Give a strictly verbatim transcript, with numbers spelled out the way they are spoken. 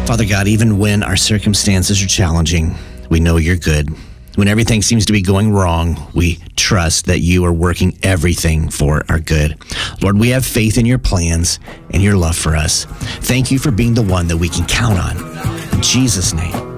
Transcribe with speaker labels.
Speaker 1: Father God, even when our circumstances are challenging, we know you're good. When everything seems to be going wrong, we trust that you are working everything for our good. Lord, we have faith in your plans and your love for us. Thank you for being the one that we can count on. In Jesus' name.